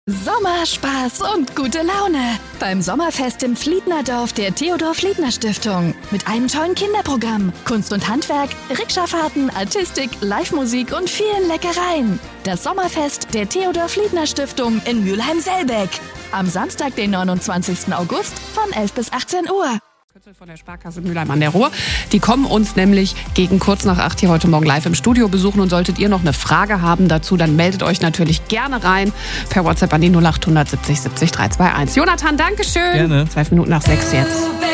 Sommer, Spaß und gute Laune beim Sommerfest im Fliednerdorf der Theodor-Fliedner-Stiftung. Mit einem tollen Kinderprogramm, Kunst und Handwerk, Rikscha-Fahrten, Artistik, Live-Musik und vielen Leckereien. Das Sommerfest der Theodor-Fliedner-Stiftung in Mülheim-Selbeck. Am Samstag, den 29. August von 11 bis 18 Uhr. Von der Sparkasse Mülheim an der Ruhr. Die kommen uns nämlich gegen kurz nach 8 hier heute Morgen live im Studio besuchen. Und solltet ihr noch eine Frage haben dazu, dann meldet euch natürlich gerne rein per WhatsApp an die 0800 70 70 321. Jonathan, Dankeschön. Gerne. 12 Minuten nach 6 jetzt.